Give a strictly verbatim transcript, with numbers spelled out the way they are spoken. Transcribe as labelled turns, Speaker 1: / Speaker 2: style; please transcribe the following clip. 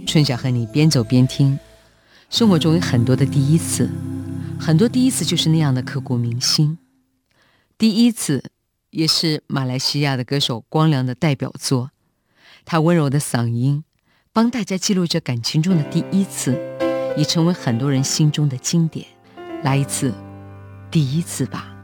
Speaker 1: 春晓和你边走边听。生活中有很多的第一次，很多第一次就是那样的刻骨铭心。第一次也是马来西亚的歌手光良的代表作，他温柔的嗓音帮大家记录着感情中的第一次，也成为很多人心中的经典。来一次第一次吧。